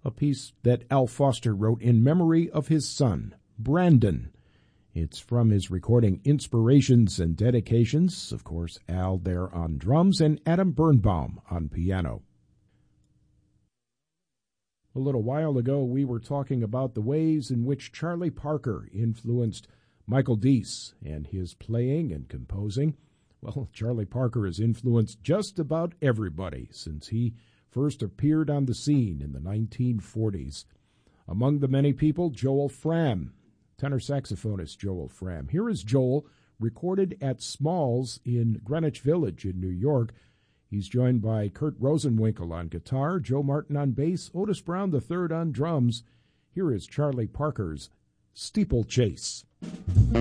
a piece that Al Foster wrote in memory of his son, Brandon. It's from his recording Inspirations and Dedications. Of course, Al there on drums and Adam Birnbaum on piano. A little while ago, we were talking about the ways in which Charlie Parker influenced Michael Deese and his playing and composing. Well, Charlie Parker has influenced just about everybody since he first appeared on the scene in the 1940s. Among the many people, Joel Frahm, tenor saxophonist Joel Frahm. Here is Joel, recorded at Smalls in Greenwich Village in New York. He's joined by Kurt Rosenwinkel on guitar, Joe Martin on bass, Otis Brown III on drums. Here is Charlie Parker's Steeplechase.